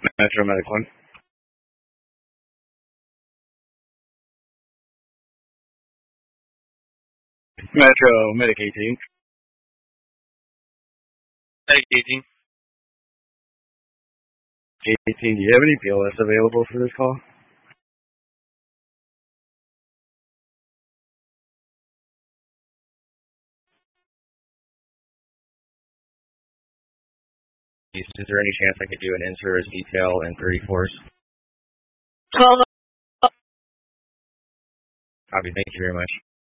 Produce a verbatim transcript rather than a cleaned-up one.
Metro Medic one. Metro Medic eighteen. Medic eighteen. eighteen, do you have any P L S available for this call? Is there any chance I could do an in-service detail in thirty-fours? twelve. Copy, thank you very much.